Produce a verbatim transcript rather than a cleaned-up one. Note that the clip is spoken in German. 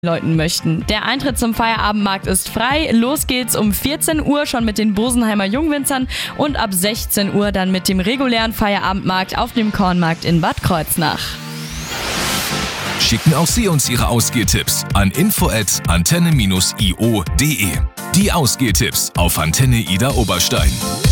läuten möchten. Der Eintritt zum Feierabendmarkt ist frei. Los geht's um vierzehn Uhr schon mit den Bosenheimer Jungwinzern und ab sechzehn Uhr dann mit dem regulären Feierabendmarkt auf dem Kornmarkt in Bad Kreuznach. Schicken auch Sie uns Ihre Ausgehtipps an info at antenne dash i o punkt de. Die Ausgehtipps auf Antenne Ida Oberstein.